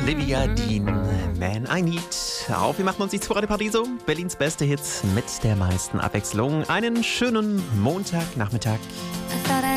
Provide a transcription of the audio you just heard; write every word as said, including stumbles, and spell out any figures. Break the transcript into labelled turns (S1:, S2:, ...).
S1: Olivia Dean, Man I Need. Auf, wir machen uns nichts vor, Radio Paradiso. Berlins beste Hits mit der meisten Abwechslung. Einen schönen Montagnachmittag.